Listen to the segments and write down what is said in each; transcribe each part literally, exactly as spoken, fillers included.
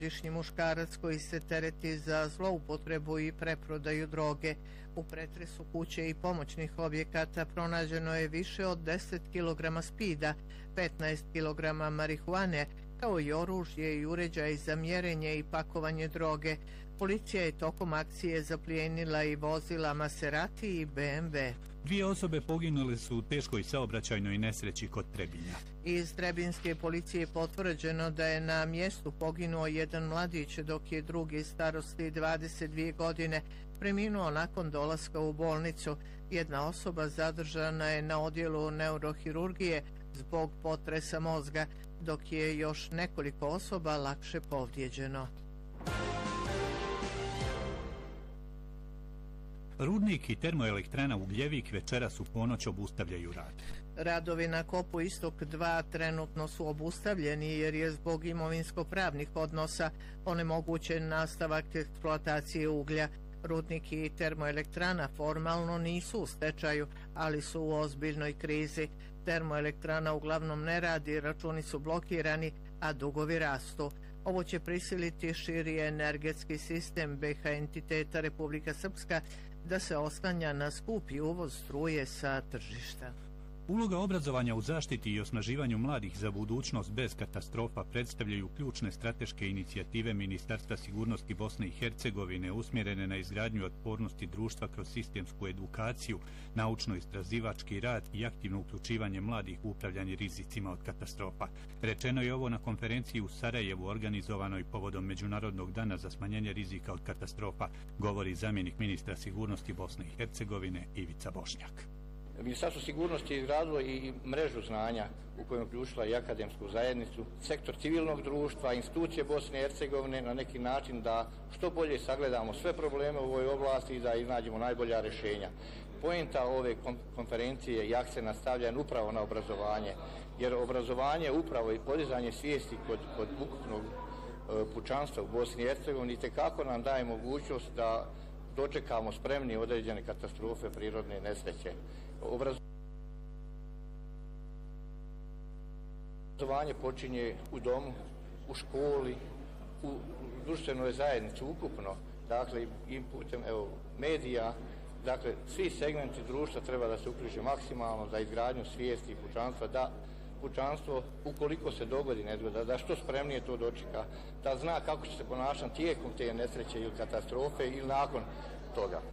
dvadesetosmogodišnji muškarac koji se tereti za zloupotrebu i preprodaju droge. U pretresu kuće i pomoćnih objekata pronađeno je više od deset kilograma spida, petnaest kilograma marihuane, kao i oružje i uređaj za mjerenje i pakovanje droge. Policija je tokom akcije zaplijenila i vozila Maserati i B M W. Dvije osobe poginule su u teškoj saobraćajnoj nesreći kod Trebinja. Iz Trebinske policije je potvrđeno da je na mjestu poginuo jedan mladić, dok je drugi starosti dvadeset dvije godine preminuo nakon dolaska u bolnicu. Jedna osoba zadržana je na odjelu neurohirurgije zbog potresa mozga, dok je još nekoliko osoba lakše povrijeđeno. Rudnik i termoelektrana Ugljevik večeras u ponoć obustavljaju rad. Radovi na kopu Istok dva trenutno su obustavljeni jer je zbog imovinsko-pravnih odnosa onemogućen nastavak eksploatacije uglja. Rudnik i termoelektrana formalno nisu u stečaju, ali su u ozbiljnoj krizi. Termoelektrana uglavnom ne radi, računi su blokirani, a dugovi rastu. Ovo će prisiliti širi energetski sistem B H entiteta Republika Srpska da se oslanja na skupi uvoz struje sa tržišta. Uloga obrazovanja u zaštiti i osnaživanju mladih za budućnost bez katastrofa predstavljaju ključne strateške inicijative Ministarstva sigurnosti Bosne i Hercegovine usmjerene na izgradnju otpornosti društva kroz sistemsku edukaciju, naučno-istraživački rad i aktivno uključivanje mladih u upravljanje rizicima od katastrofa. Rečeno je ovo na konferenciji u Sarajevu organizovanoj povodom Međunarodnog dana za smanjenje rizika od katastrofa, govori zamjenik ministra sigurnosti Bosne i Hercegovine Ivica Bošnjak. Ministarstvo sigurnosti je izgradilo i mrežu znanja u kojoj je uključila i akademsku zajednicu, sektor civilnog društva, institucije Bosne i Hercegovine na neki način da što bolje sagledamo sve probleme u ovoj oblasti i da iznađemo najbolja rješenja. Poenta ove konferencije i akcent nastavljen upravo na obrazovanje, jer obrazovanje upravo i podizanje svijesti kod, kod ukupnog e, pučanstva u Bosni i Hercegovini itekako nam daje mogućnost da dočekamo spremni određene katastrofe, prirodne nesreće. Obrazovanje počinje u domu, u školi, u društvenoj zajednici ukupno, dakle i putem evo, medija, dakle svi segmenti društva treba da se uključe maksimalno za izgradnju svijesti pučanstva, da pučanstvo, ukoliko se dogodi nezgoda, da što spremnije to dočeka, da zna kako će se ponašati tijekom te nesreće ili katastrofe ili nakon toga.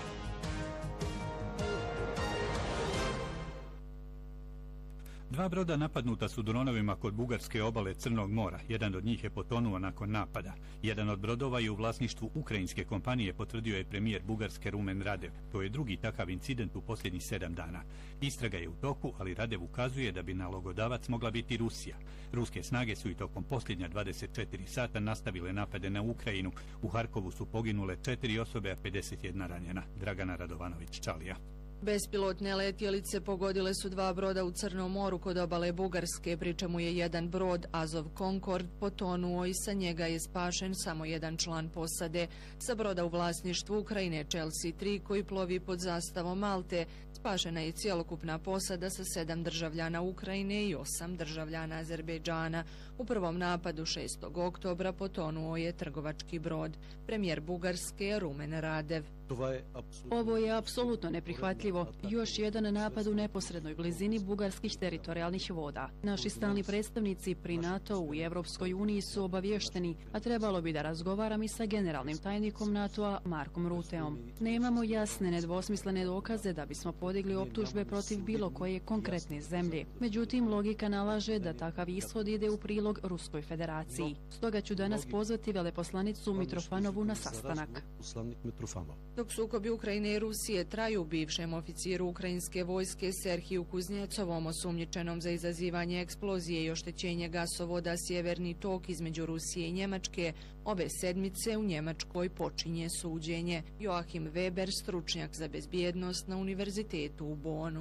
Dva broda napadnuta su dronovima kod bugarske obale Crnog mora. Jedan od njih je potonuo nakon napada. Jedan od brodova je u vlasništvu ukrajinske kompanije, potvrdio je premijer Bugarske Rumen Radev. To je drugi takav incident u posljednjih sedam dana. Istraga je u toku, ali Radev ukazuje da bi nalogodavac mogla biti Rusija. Ruske snage su i tokom posljednja dvadeset četiri sata nastavile napade na Ukrajinu. U Harkovu su poginule četiri osobe, a pedeset jedna ranjena. Dragana Radovanović-Čalija. Bespilotne letjelice pogodile su dva broda u Crnom moru kod obale Bugarske, pri čemu je jedan brod Azov Concord potonuo i sa njega je spašen samo jedan član posade. Sa broda u vlasništvu Ukrajine Chelsea tri koji plovi pod zastavom Malte spašena je cjelokupna posada sa sedam državljana Ukrajine i osam državljana Azerbejdžana. U prvom napadu šestog oktobra potonuo je trgovački brod. Premijer Bugarske Rumen Radev. Ovo je apsolutno neprihvatljivo. Još jedan napad u neposrednoj blizini bugarskih teritorijalnih voda. Naši stalni predstavnici pri NATO-u i Evropskoj uniji su obavješteni, a trebalo bi da razgovaram i sa generalnim tajnikom NATO-a Markom Ruteom. Nemamo jasne, nedvosmislene dokaze da bismo podigli optužbe protiv bilo koje konkretne zemlje. Međutim, logika nalaže da takav ishod ide u prilog Ruskoj federaciji. Stoga ću danas pozvati veleposlanicu Mitrofanovu na sastanak. Dok sukobi Ukrajine i Rusije traju, bivšem oficiru ukrajinske vojske Serhiju Kuznjecovom, osumnjičenom za izazivanje eksplozije i oštećenje gasovoda Sjeverni tok između Rusije i Njemačke, ove sedmice u Njemačkoj počinje suđenje. Joachim Weber, stručnjak za bezbjednost na Univerzitetu u Bonu.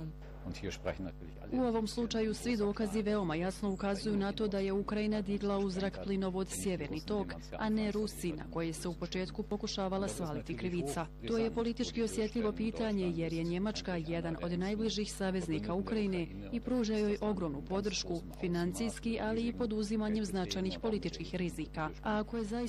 U ovom slučaju svi dokazi veoma jasno ukazuju na to da je Ukrajina digla u zrak plinovod Sjeverni tok, a ne Rusi, na koje se u početku pokušavala svaliti krivica. To je politički osjetljivo pitanje jer je Njemačka jedan od najbližih saveznika Ukrajine i pruža joj ogromnu podršku, financijski, ali i poduzimanjem značajnih političkih rizika. A ako je zaista